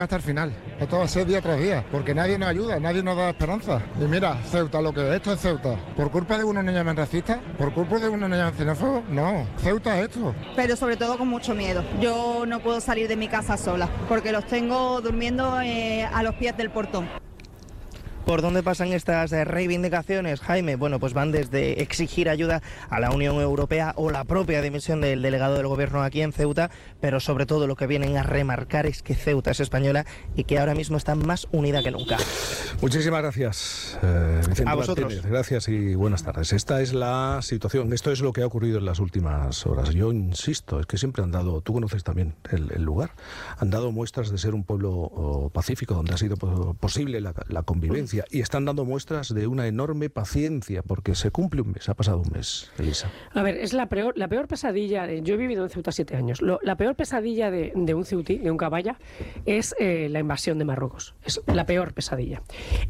hasta el final. Esto va a ser día tras día, porque nadie nos ayuda, nadie nos da esperanza. Y mira, Ceuta, lo que es esto es Ceuta. ¿Por culpa de unos niños racistas? ¿Por culpa de unos niños xenófobos? No, Ceuta es esto. Pero sobre todo con mucho miedo. Yo no puedo salir de mi casa sola, porque los tengo durmiendo a los pies del portón. ¿Por dónde pasan estas reivindicaciones, Jaime? Bueno, pues van desde exigir ayuda a la Unión Europea o la propia dimisión del delegado del gobierno aquí en Ceuta, pero sobre todo lo que vienen a remarcar es que Ceuta es española y que ahora mismo está más unida que nunca. Muchísimas gracias, Vicente a vosotros. Martínez. Gracias y buenas tardes. Esta es la situación, esto es lo que ha ocurrido en las últimas horas. Yo insisto, es que siempre han dado, tú conoces también el lugar, han dado muestras de ser un pueblo pacífico, donde ha sido posible la convivencia. Y están dando muestras de una enorme paciencia, porque se cumple un mes, ha pasado un mes, Elisa. A ver, es la peor pesadilla, yo he vivido en Ceuta 7 años, la peor pesadilla de un ceutí, de un caballa, es la invasión de Marruecos, es la peor pesadilla.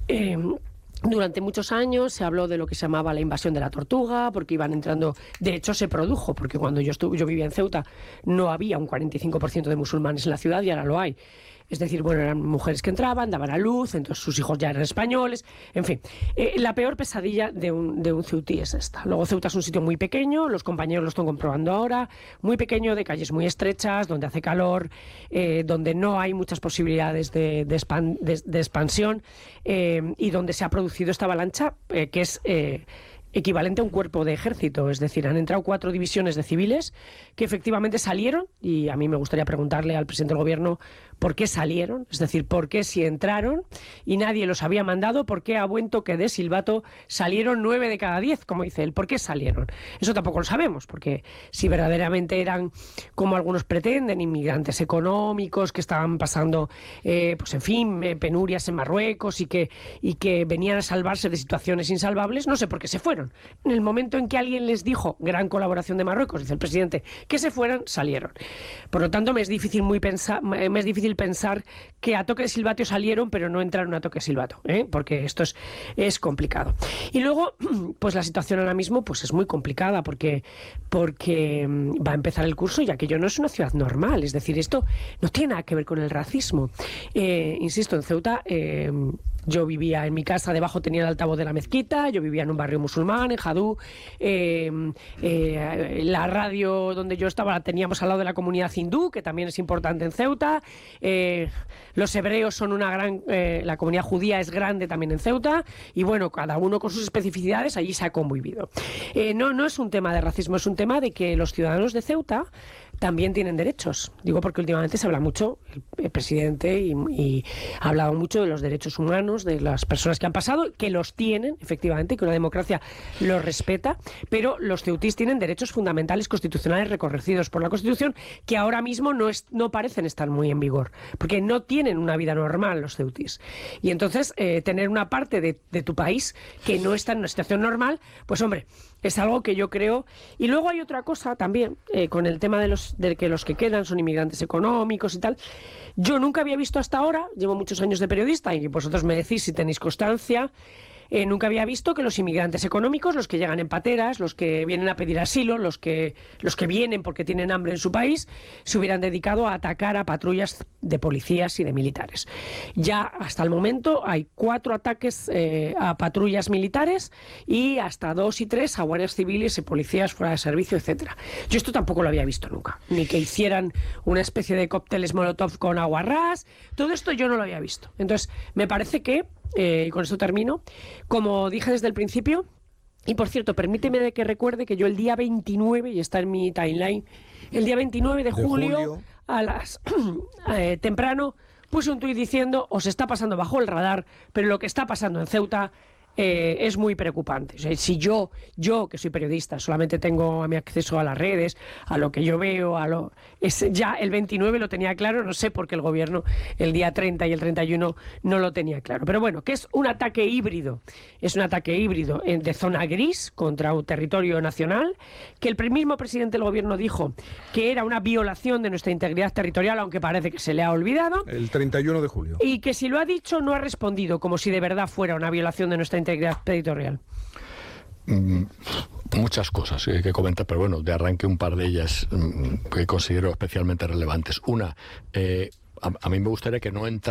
Durante muchos años se habló de lo que se llamaba la invasión de la tortuga, porque iban entrando, de hecho se produjo, porque cuando yo vivía en Ceuta no había un 45% de musulmanes en la ciudad y ahora lo hay. Es decir, bueno, eran mujeres que entraban, daban a luz, entonces sus hijos ya eran españoles, en fin. La peor pesadilla de un ceutí es esta. Luego Ceuta es un sitio muy pequeño, los compañeros lo están comprobando ahora, muy pequeño, de calles muy estrechas, donde hace calor, donde no hay muchas posibilidades de expansión y donde se ha producido esta avalancha que es equivalente a un cuerpo de ejército, es decir, han entrado 4 divisiones de civiles que efectivamente salieron, y a mí me gustaría preguntarle al presidente del gobierno por qué salieron, es decir, por qué si entraron y nadie los había mandado, por qué a buen toque de silbato salieron 9 de cada 10, como dice él, ¿por qué salieron? Eso tampoco lo sabemos, porque si verdaderamente eran, como algunos pretenden, inmigrantes económicos que estaban pasando, pues en fin, penurias en Marruecos y que venían a salvarse de situaciones insalvables, no sé por qué se fueron. En el momento en que alguien les dijo, gran colaboración de Marruecos, dice el presidente, que se fueran, salieron. Por lo tanto, me es difícil pensar que a toque de silbato salieron, pero no entraron a toque de silbato, porque esto es complicado. Y luego, pues la situación ahora mismo pues es muy complicada, porque va a empezar el curso y aquello no es una ciudad normal, es decir, esto no tiene nada que ver con el racismo. Insisto, en Ceuta yo vivía en mi casa, debajo tenía el altavoz de la mezquita, yo vivía en un barrio musulmán, en Jadú, la radio donde yo estaba la teníamos al lado de la comunidad hindú, que también es importante en Ceuta, los hebreos son la comunidad judía es grande también en Ceuta, y bueno, cada uno con sus especificidades, allí se ha convivido. No es un tema de racismo, es un tema de que los ciudadanos de Ceuta también tienen derechos. Digo porque últimamente se habla mucho, el presidente y ha hablado mucho de los derechos humanos, de las personas que han pasado, que los tienen, efectivamente, que una democracia los respeta, pero los ceutís tienen derechos fundamentales constitucionales reconocidos por la Constitución que ahora mismo no parecen estar muy en vigor, porque no tienen una vida normal los ceutís. Y entonces, tener una parte de tu país que no está en una situación normal, pues hombre, es algo que yo creo. Y luego hay otra cosa también, con el tema de que los que quedan son inmigrantes económicos y tal. Yo nunca había visto hasta ahora, llevo muchos años de periodista y vosotros me decís si tenéis constancia, nunca había visto que los inmigrantes económicos, los que llegan en pateras, los que vienen a pedir asilo, los que vienen porque tienen hambre en su país, se hubieran dedicado a atacar a patrullas de policías y de militares. Ya hasta el momento hay 4 ataques a patrullas militares y hasta 2 y 3 a guardias civiles y policías fuera de servicio, etcétera. Yo esto tampoco lo había visto nunca, ni que hicieran una especie de cócteles molotov con aguarrás, todo esto yo no lo había visto. Entonces, me parece que y con esto termino, como dije desde el principio, y por cierto, permíteme que recuerde que yo el día 29, y está en mi timeline, el día 29 de julio a las temprano, puse un tuit diciendo, os está pasando bajo el radar, pero lo que está pasando en Ceuta es muy preocupante. O sea, si yo que soy periodista solamente tengo a mi acceso a las redes, a lo que yo veo, ya el 29 lo tenía claro, no sé por qué el gobierno el día 30 y el 31 no lo tenía claro, pero bueno, que es un ataque híbrido, de zona gris contra un territorio nacional, que el mismo presidente del gobierno dijo que era una violación de nuestra integridad territorial, aunque parece que se le ha olvidado. El 31 de julio. Y que si lo ha dicho no ha respondido como si de verdad fuera una violación de nuestra integridad territorial. Muchas cosas que comentar, pero bueno, de arranque un par de ellas que considero especialmente relevantes. Una, a mí me gustaría que no entrara